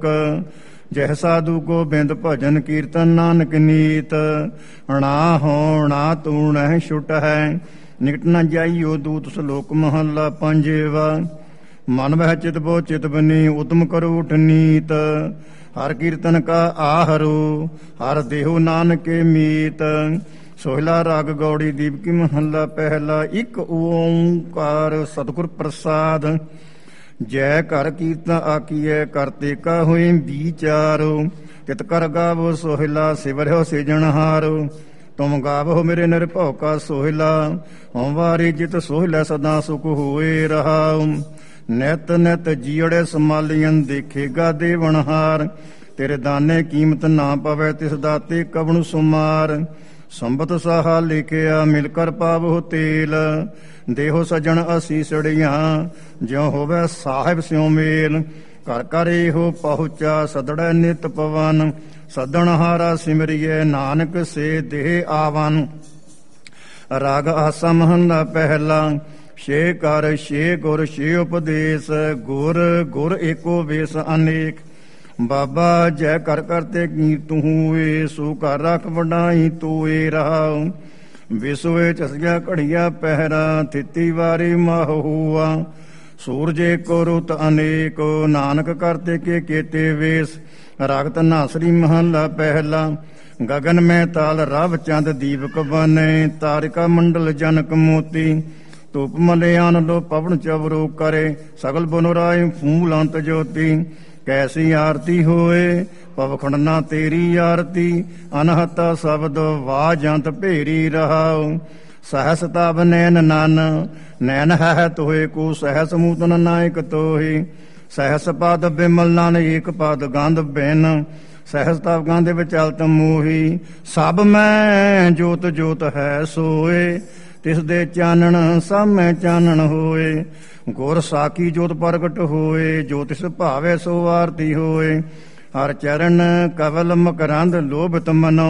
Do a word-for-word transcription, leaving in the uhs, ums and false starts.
ਜਹ ਸਾਧੂ ਕੋ ਬਿੰਦ ਭਜਨ ਕੀਰਤਨ ਨਾਨਕ ਨੀਤ। ਨਾ ਹੋ ਨਾ ਤੂੰ ਨਹਿ ਛੁਟ ਹੈ ਨਿਕਟ ਨ ਜਾਈਓ ਦੂਤ ਸਲੋਕ ਮਹੱਲਾ ਪੰਜਵਾ। ਮਨ ਵਹਿ ਚਿਤ ਬੋ ਚਿਤ ਬਨੀ ਉਤਮ ਕਰੋ ਉਠ ਨੀਤ। ਹਰ ਕੀਰਤਨ ਕਾ ਆਹਰੋ ਹਰ ਦੇਹੋ ਨਾਨਕੇ ਮੀਤ। ਸੋਹਿਲਾ ਰਾਗ ਗੌੜੀ ਦੀਪਕੀ ਮਹੱਲਾ ਪਹਿਲਾ। ਇੱਕ ਓਂਕਾਰ ਸਤਿਗੁਰ ਪ੍ਰਸਾਦ। ਜੈ ਘਰ ਕੀਰਤਨ ਆਕੀਐ ਕਰਤੇ ਕਾ ਹੋਏ ਵਿਚਾਰੋ। ਕਿਤ ਕਰ ਗਾਵੋ ਸੋਹਿਲਾ ਸਿਵਰਿਓ ਸਿਜਣਹਾਰੋ। ਤੁਮ ਗਾਵੋ ਮੇਰੇ ਨਿਰਭਉ ਕਾ ਸੋਹਿਲਾ ਹਉ ਵਾਰੀ ਜਿਤ ਸੋਹਿਲਾ ਸਦਾ ਸੁਖ ਹੋਏ ਰਹਾਉ। ਨਿਤ ਨਿਤ ਜੀੜੇ ਸਮਾਲੀਅਨ ਦੇਖੇਗਾ ਦੇਵਨਹਾਰ। ਤੇਰੇ ਦਾਨੇ ਕੀਮਤ ਨਾ ਪਵੇ ਤਿਸ ਦਾਤੇ ਕਵਣ ਸੁਮਾਰ। ਸੰਬਤ ਸਾਹਾ ਲਿਖਿਆ ਮਿਲ ਕਰ ਪਾਵੋ ਤੇਲ। ਦੇਹੋ ਸਜਣ ਅਸੀਸੜੀਆਂ ਜਿਉ ਹੋਵੇ ਸਾਹਿਬ ਸਿਉ ਮੇਲ। ਘਰ ਘਰ ਇਹੋ ਪਹੁੰਚਾ ਸਦੜੈ ਨਿਤ ਪਵਨ। ਸਦਣ ਹਾਰਾ ਸਿਮਰੀਏ ਨਾਨਕ ਸੇ ਦੇਹ ਆਵਨ। ਰਾਗ ਆਸਾ ਮਹੱਲਾ ਪਹਿਲਾ। ਛੇ ਕਰ ਛੇ ਗੁਰ ਛੇ ਉਪਦੇਸ਼। ਗੁਰ ਗੁਰ ਏਕੋ ਵੇਸ ਅਨੇਕ। ਬਾਬਾ ਜੈ ਕਰ ਕਰਤੇ ਕੀਰਤੂ ਹੋਏ ਸੋ ਘਰ ਰਖ ਵਡਾਈ ਤੋਏ ਰਹਾਉ। ਵਿਸੋਏ ਚਸਿਆ ਘੜੀਆ ਪਹਿਰਾ ਥਿਤੀ ਵਾਰੀ ਮਾਹੂਆ। ਸੂਰਜੇ ਕੋ ਰੁਤ ਅਨੇਕ ਨਾਨਕ ਕਰਤੇ ਕੇ ਕੇਤੇ ਵੇਸ। ਰਾਗਤ ਨਾਸਰੀ ਮਹੱਲਾ ਪਹਿਲਾ। ਗਗਨ ਮੈਂ ਤਾਲ ਰਵ ਚੰਦ ਦੀਪਕ ਬਨੇ। ਤਾਰਿਕਾ ਮੰਡਲ ਜਨਕ ਮੋਤੀ। ਧੂਪ ਮਲਿਆਨ ਲੋ ਪਵਨ ਚਵਰੋ ਕਰੇ। ਸਗਲ ਬਨੁਰਾਏ ਫੂਲ ਅੰਤ ਜੋਤੀ। ਕੈਸੀ ਆਰਤੀ ਹੋਏ ਪਵਖੰਡ ਨਾ ਤੇਰੀ ਆਰਤੀ। ਅਨਹਤਾ ਸ਼ਬਦ ਵਾਜੰਤ ਭੇਰੀ ਰਹਾਉ। ਸਹਸ ਤਬ ਨੈਨ ਨਨ ਨੈਨ ਹੈ ਤੋਏ ਕੋ ਸਹਸ ਮੂਤਨ ਨਾਇਕ ਤੋਹੀ। ਸਹਸ ਪਦ ਬਿਮਲ ਨਨ ਏਕ ਪਦ ਗੰਧ ਬਿਨ। ਸਹਸ ਤਬ ਗੰਧ ਵਿਚਲਤ ਮੋਹੀ। ਸਭ ਮੈਂ ਜੋਤ ਜੋਤ ਹੈ ਸੋਏ। ਤਿਸ ਦੇ ਚਾਨਣ ਸਭ ਮੈਂ ਚਾਨਣ ਹੋਏ। ਗੁਰ ਸਾਕੀ ਜੋਤ ਪ੍ਰਗਟ ਹੋਏ। ਜੋ ਤਿਸ ਭਾਵੇ ਸੋ ਆਰਤੀ ਹੋਏ। ਹਰ ਚਰਨ ਕਵਲ ਮਕਰੰਦ ਲੋਭਿਤ ਮਨੋ।